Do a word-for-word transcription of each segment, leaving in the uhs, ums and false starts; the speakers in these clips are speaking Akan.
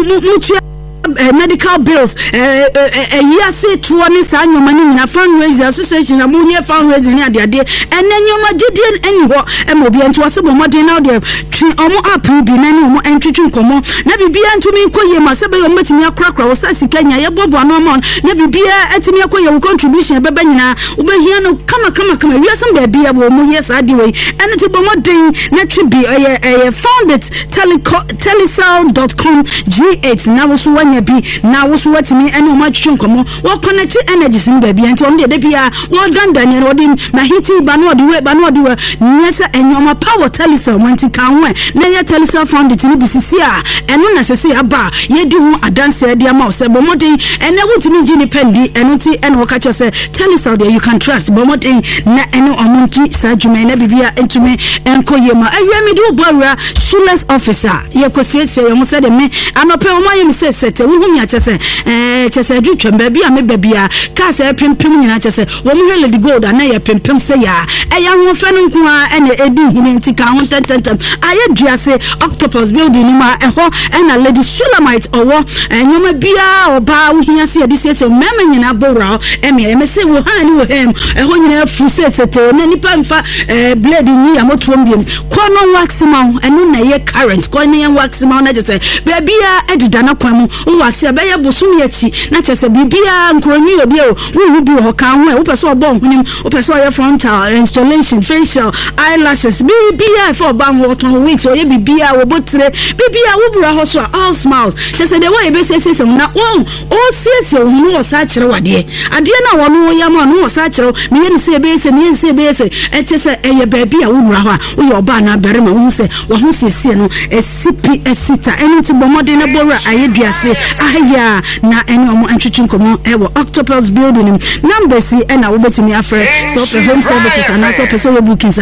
mutua Uh, medical bills eh eh yase to ne sa nyoma ni na fundraising association na mu ne fundraising ni ade ade ene nyoma gidie eni ho e mo bia nti wase bo modern now de omo app bi na ni omo entwetwe nkomo na bibia ntumi koye ma se be yo matimi akrakra wo sa sika nya ye bobo no mo na bibia etimi akoye wo contribution beba nyina wo be hia no kama kama kama wiasem da bia bo mo yes ade we ene ti bo modern na tribi eh eh found it telecel dot com G eight na wo so bi na wo so watimi ene o matwetwe nkomo wo connect energies in baby anti on de bia wo dandan ne wo di na hiti ba no de we ba no de we nyesa enyoma power telecel wanti kan we na ye telecel found it ni bisisi a eno na sese aba ye di hu adanse de ama se bo modern ene wutimi gi ni pendi eno ti ene wo ka che se telecel there you can trust bo modern na ene omonti sa dwuma na bibia entumi enko yema awia do bora shoeless officer ye ko sese ye mo se de me anope o ma ye me se sete wo hu chese eh chese adwutwem ba bia me ba bia ka se pempem nyina chese wo mo hwele di gold na ye pempem se ya e ya ho fa no nko a ene edi hini ntika ho tententem aye duase octopus building ni ma eho ena lady Shulamite owo enyoma bia oba wo hia se edi sese mema nyina bora e me me se wo ha ni wo hem eho nyina fu sese te na nipa mfa blade ni ya motrom biem kono waximum enu na ye current kono ye waximum na chese ba bia edida na kwamu wax ya beye bosum yachi na chese bibia nkroni obi o wo bi ho kan ho e wo pese obo hunim wo pese oye frontal installation facial eyelashes bibia for ban ho ton weeks oye bibia wo botire bibia wo bura ho so all smiles chese de wo e be sese na wo o sese wo no wo sa kire wade ade na wo no ya ma no wo sa kire me yen se be se me yen se be se e chese eye bibia wo bura ho a wo ye oba na bere ma wo se wo ho sese no e sipi esita eniti bomode na bora ayeduase aya na ene omo entwetwe nkomo e wo octopus building number C ena wo betimi afre so for home services and so person we bookings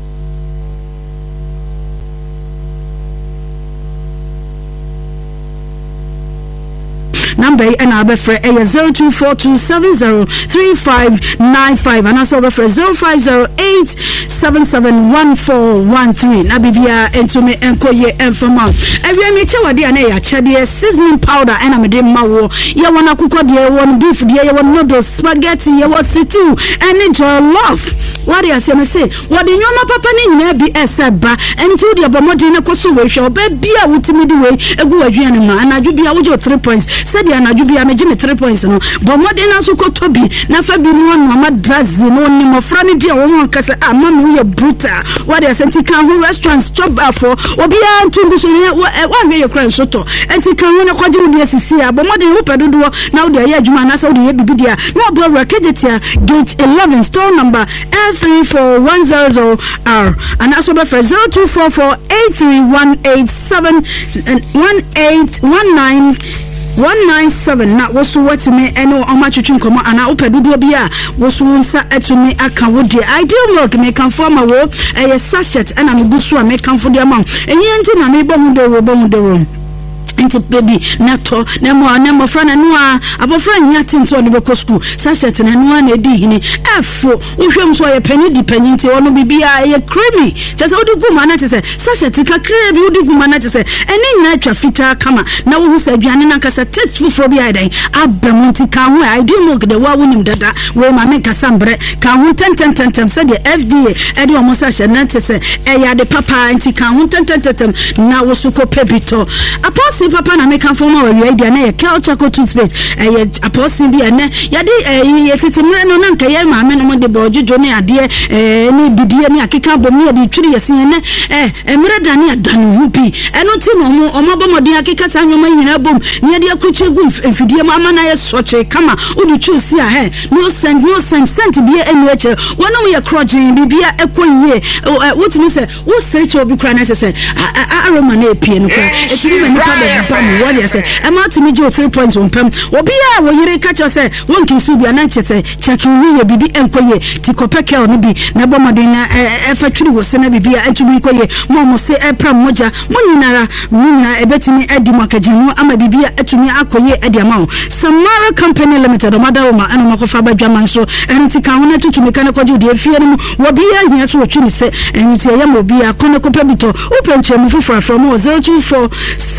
number and our befre eh zero two four two seven zero three five nine five and also befre zero five zero eight seven seven one four one three na bibia entume enkoye enfama ewie me chewade na ya chede seasoning powder and amede mawo ye wona kuko de won beef de ye won noodles spaghetti ye won stew and jollof what you say me say what the nyoma papa ni nyina bi eseba enti de bomodi na koso we hwe oba bia wutimi de we egu wadwan ma anadwo bia wo three points said anadwo bia me gime three points no bomodi na so kotobi na fa bi no no ma drazi no ni mofra ni dia wo won kasa ama me ye brutal what you say enti kan ho restaurants chop for obia ntungu so ni wa hwe ye kran so to enti kan ho na kwaje wo de sisi a bomodi wo pedodo na wo de ye adwuma na sa wo de ye bibidia no bo bra kejetia gate eleven store number three four one zero zero R and also the for zero two four four eight three one eight seven and one eight one nine one nine seven na wosu watime eno omachutun komo ana opedudo bia wosu nsa etumi aka wodi ideal milk me kan forma wo eh sachet ana me gusu a me kan fodi ama enyi enti na me bomu de wo bomu de wo enti baby nato na mo na mo fra na no a abofra nya tinso ne beko school sachet na no na edi hini efo wohwem so ye pani di pani nti wono bibia ye creamy chese odi guma na chese sachet ka creamy odi guma na chese eni nyina atwa fita kama na wo hu sa aduane na kasa tasteful for bi adan abam nti ka ho I do milk de wa wonim dada we ma me kasa mbre ka ho ten ten ten ten se de F D A edi omo sachet na chese e ya de papa nti ka ho ten ten ten ten na wo su ko pebito aposi papa na make form our idea na ye culture co toothpaste eh apostle bi ene ya de ye titimre no na nka ye ma me no mo de bojojo ne ade eh ni bidie ni akeka bom ne de twiri yesi ene eh emre da ne adanu hu bi eno ti no mo omo bomodin akeka sa nwoma nyina bom ne de akuche gu mfidie ma ama na ye soche kama odi chusi a he no send no send sent bi enu eche wono ye crojin bibia ekoyie what me say wo search obi kra na say aroma na epie no kra etiri me nipa be family what you say am out me jo three points on pem obi a wo yire catch say won kin su bia na chete check wi ye bibi enkoye ti kopeke o no bi na bomodin na e fa twiri wo se na bibi a entumi koye mo mo se e pram moja mo nyinara nyina ebetimi edi makaginu ama bibi a etumi akoye edi ama Samara Company Limited madawoma eno makofa badwaman so enti kan ho na tutumi kan koje de afie no wo bia hia so twini se enti ye mo bia kono kopebito open chemu fufura from zero two four six eight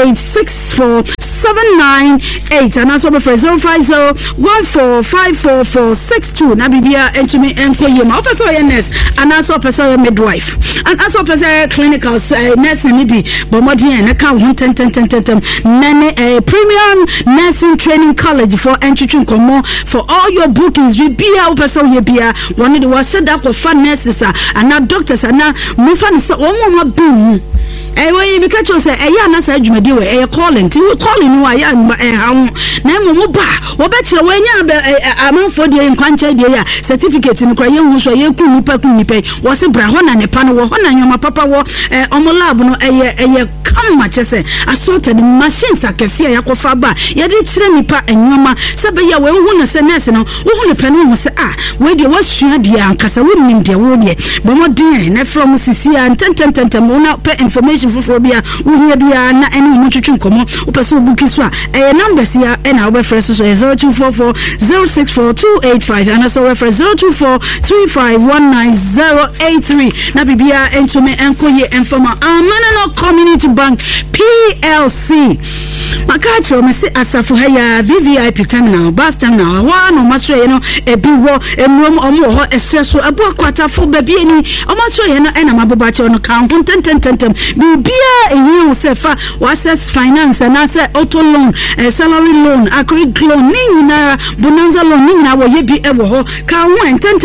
eight six four seven nine eight and also be zero five zero one four five four four six two na bibia into me enko yema opeso ye nurse and also opeso ye midwife and also opeso clinical uh, nurse ni bi bomodien na ka ho ten ten ten ten nane uh, premium nursing training college for entry komo for all your bookings bibia opeso ye bia one the was said up for nurses and doctors and na mo fa ne se o mo ma bi eh we bi ka cho say eh ya na sa adwumade we eh calling ti we calling no ya eh ha na mo mo ba wo be kire we nya amanfo de nkwancha de ya certificate ni kra ye hu so ye ku nipa ku nipa wo se bra ho na ne pa no wo ho na nyoma papa wo eh omo lab no eh eh kama chese assorted machines akese ya kofa ba ye de kire nipa enyoma se be ya we hu na se nurse no wo hu ne pa no hu se ah we de wasua de ankasa wo nim de wo de bo mo den na from sisi an ten ten ten ten mo na pe information for bia wo hia bia na ene mo twetwe komo wo pese obuki so a eh numbers ya ena wo be fresh so zero two four four zero six four two eight five and also reference zero two four three five one nine zero eight three na bibia ento me enko ye informa Amanano Community Bank P L C makacho me se asafo ha ya V V I P terminal bus terminal wa no maso ye no ebi wo emrom omo ho esreso abo akwata fo ba bi eni omo so ye no ena maboba che no kan ten ten ten ten bibia eyi wo se fa access finance na se auto loan uh, salary loan acrylic loan ni na bonanza loan ni na wo ye bi e wo ho kan ho ten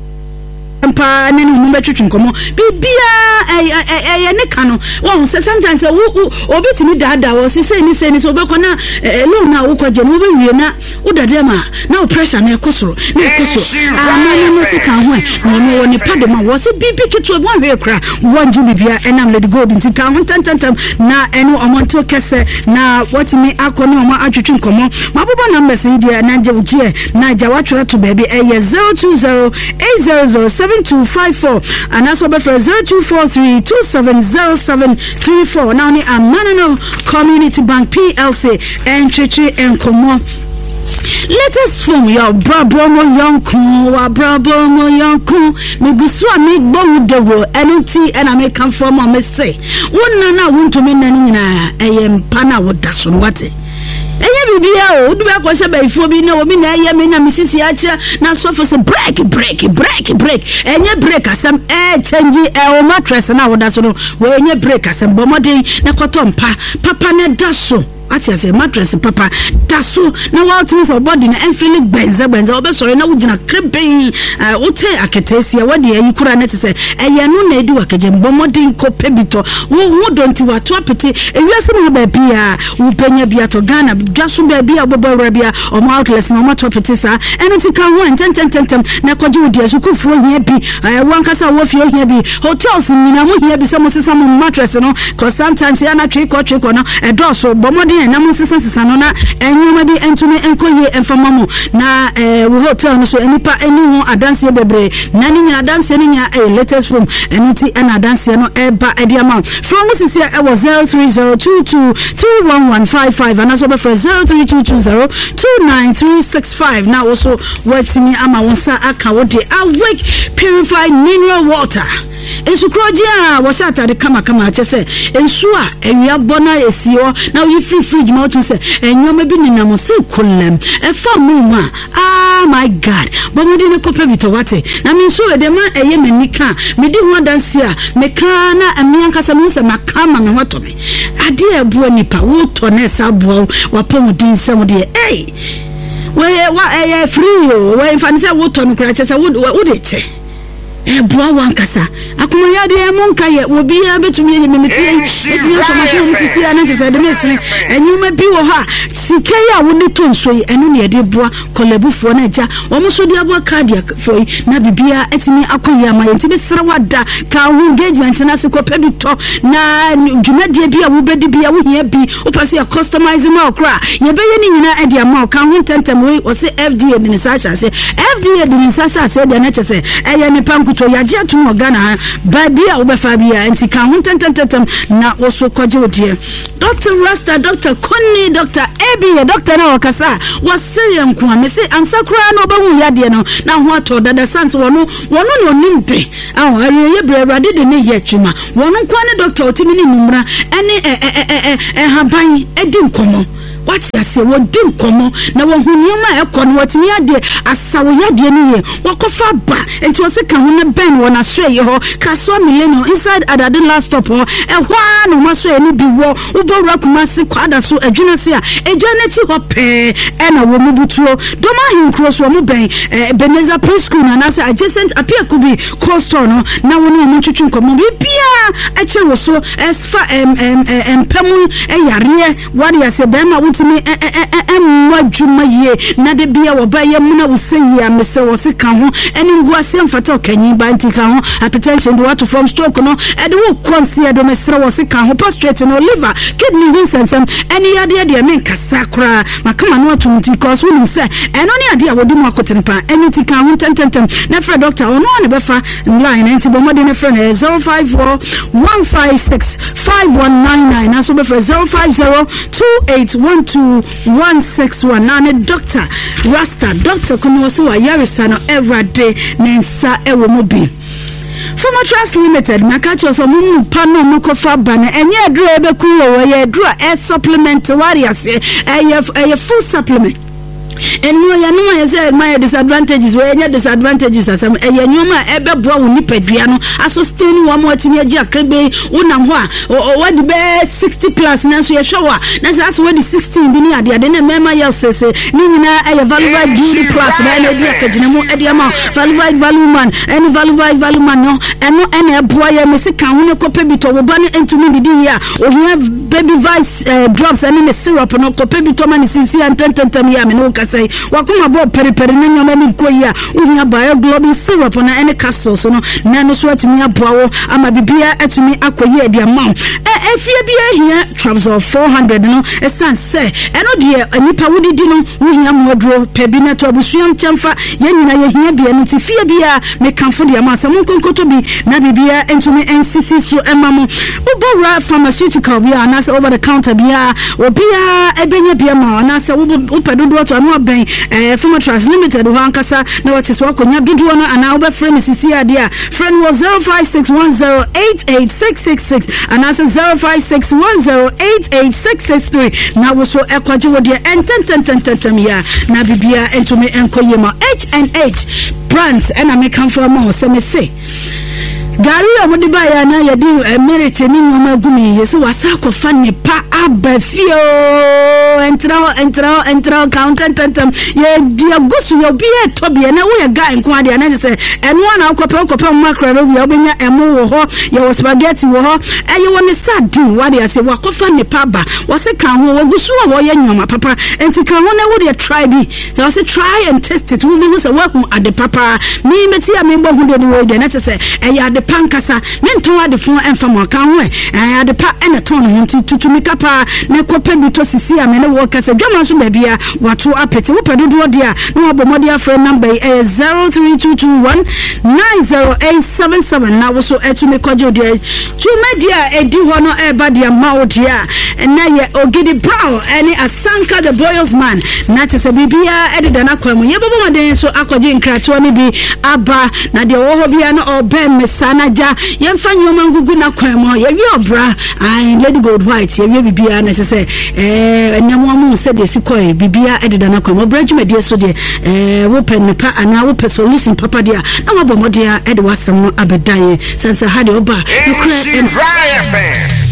pa nani mu betwetwe nkomo bibia eh eh eh ne kanu won say sometimes wo obetimi dada wo se say ni say ni so be kona loan na wo kwaje no be wie na wo dade ma na pressure na ekosoro na ekosoro amani no se kan ho no no ni pade ma wo se bibi kitu mo hwe kra won ju bibia enam let go nti kan ho tantantam na eno omonto kese na watimi akoni omo atwetwe nkomo mabobo numbers dia na je ugie na ja watwera to baby eh zero two zero eight zero zero seven two five four and also be for zero two four three two seven zero seven three four now ni Amanano Community Bank P L C and Chichi and Komo. Let us from your brabomo yonku wa brabomo yonku megusu ami gbo dewo enunti and I make come from me say wonna na wonto me nani nyina eyem pana wodaso wate enya bibia o du be akose ba ifo bi na wo mi na eye me na misisi acha na so for say break break break break enya break asem eh change eh o mattress na wodaso no we enya break asem bomodin na kotompa papa na daso ati ase mattress papa daso na waltimi so body na enfili benza benza obesore na wugina kreben wote aketesia wode ayi kura na tese eye no na edi wakaje bomodin ko pebito wo wo donti wato apete ewiase no ba bia wo penya bia to Ghana daso ba bia bobo rabia o ma outlets no ma to apete sa eno ti kan one ten ten ten ten na kwaje wodi asukufu hia bi wankasa wo fie hia bi hotels nyina mo hia bi samo sesa mo mattress no cause sometimes ya na twe ko twe ko no edoso bomodin na musisa sisa no na enyoma bi entumi enkoye enfamamu na eh wo hotel no so enipa eni ho adanse bebre na ni nya adanse ni nya eh latest room eniti na adanse no eba edi amount from musisi e was zero three zero two two three one one five five and also be for zero three two two zero two nine three six five now also what's me ama wonsa aka wo de awake purified mineral water ensu krojia wo sata de kama kama chese ensu a ewia bona esio na we free fridge ma to say enyoma bi ninam say kolem e fa mu ma ah my god bomudi ne kopa bi to wate na me nsu e de ma eye manika me di ho danse a me ka na amian kasa mu se makama me hoto me ade ebuo nipa wo to na esa buo wa pomudin sem de eh we wa eh free o we fa se wo to no kra chese wo wo de che e bua wankasa akuma ya de monka ye obi ya betumi ye memeti eti so ma ko sisi ana tese de mesene enyuma bi wo ha sike ya wo ne tonso yi enu ne de bua kolebufo na ja wo mo so de abua cardiac foi na bibia etimi akoya ma yenti be sere wada ka ho engagement na se ko pedi to na dwumadie bi a wo bedi bi a wo hia bi wo pase ya customize ma okra ye be ye ni nyina e de ma ka ho tentem we wo se F D A ni sa sha se F D A ni sa sha se de na tese eye ni panku kuto yaje atum Ghana ba bia wo befa bia enti kan ho tentententem na wo so koje wodie Doctor Rasta Doctor Konni Doctor Ebi Doctor na wakasa wasiriam kwa me se ansakra na obahu yade no na ho ato dada sans wono wono no nimte awo ariye brewrade de ne ye twuma wono kwa ne doctor otimi ni numra ene eh eh eh haban edi nkomo what ya say wo dim komo na wo hunyoma e kono watimi ade asawo yade ni ye wakofa ba enti wo se ka ho ne ben wona so ye ho kaso millennium inside adade last stop ho e hwa no maso e ni bi wo ubowra kumasi kwada so adwuna se a edwana chi ho pe e na wo mubutuo doma hinkro so mo ben Beneza preschool na nasa adjacent apia kubi coastal no na wo no twetwe nkomo bibia a che wo so esfa em em em pemu e yare what ya say be ma wutimi em wadwuma ye na de bia wo ba ye mu na wo seyi a mese wo se ka ho eni ngu ase mfata okanyi ba nti ka ho hypertension do what from stroke no e de wo consider do mesere wo se ka ho prostate no liver kidney winsensem eni yade de men kasa kra makama no atumti because wo se eno ne ade a wodi mu akotenpa eni ti ka ho tententem na fra doctor ono ne befa line enti bo mode ne fra zero five four one five six five one nine nine na so befa zero five zero two eight one two one six one na ne doctor Rasta doctor kono so wa yarisa no everyday nensa ewo mo bi Former Trust Limited makacho so mu pa no mokofa ba na enye adru ebeku wo ye adru a supplement warriors eh full supplement and no ya no ya say my disadvantages we any disadvantages asam e ya nyoma e be boa wo nipadua no aso stay wo mo atimi agi akrebe wonam ho a what be sixty plus na so ye hwa na say as we di sixteen bi ni ade ade na mema ya sese ni nyina e value beauty plus na na di akagina mu e di ama value value man any value value man no eno ena e boa ya me se kan ho ne kopa bi to wo ba no entumi didi ya o hia baby vice drops and in syrup no kopa bi to man sisi antententem ya me no say wakoma bo periperi no nyoma mi koya uhia bioglobin syrup na ene capsule so no na no so atimi aboawo ama bibia atimi akoye edi ama e efie bia hia traps of four hundred no esan say eno de nipa wodidi no uhia modro pebi na to abusuam chamfa yenyina ye hia bia no ti fie bia me kanfo de ama asam konkoto bi na bibia entumi ncc so emamo ubora pharmaceutical bia na over the counter bia obia ebenya bia ma na say upedodo to no ben eh Former Trust Limited ho ankasa na watis wakonya dodo no ana oba friend sisi ade a friend was zero five six one zero eight eight six six six and as zero five six one zero eight eight six six three na wo so ekwaje wo de entententententem ya na bibia entumi enkoye ma H and H brands and make come for more se me say gari amodi ba ya na yedi merit ni nyoma gumi yeso wasako fa ne pa abafio entra entra entra accountant tentam ye dia gosu yo bia to bia na wo ye guy nko ade na se eno na akope akope makra ro bia obenya emo wo ho ye wo spaghetti wo ho eye wo ne sardine wade ase wakofa ne pa ba wo se kan ho wo gusu wo ye nyoma papa enti kan ho na wo de try bi so say try and test it wo bi so wo hu ade papa mi meti a me bo hu de wo de na se eye ade pankasa menton ade fun emfa mo kan ho eh ade pa ene ton ho tutumi kapa na kope bi to sisi a me ne wo kasa dwama so babia wato apete wo pedodo de a na wo bomodi afre number is zero three two two one nine zero eight seven seven na wo so etumi kwaje de tumedia edi ho no e ba de ma dia na ye Ogidi Brown ene Asanka the Boyles man na chese bibia ededa na kwamu ye bobo maden so akwaje nkrato ne bi aba na de wo ho bia na obem mesana ja ye mfa nyoma ngugu na kwamu ye wi obra ai Lady Gold White ye wi bibia na chese eh enamo amu se de sikoi bibia ededa na kwamu brajuma de so de eh wo pen pa ana wo solution papa dia na wo bomo dia ede wasem abedaye sansa hade oba F M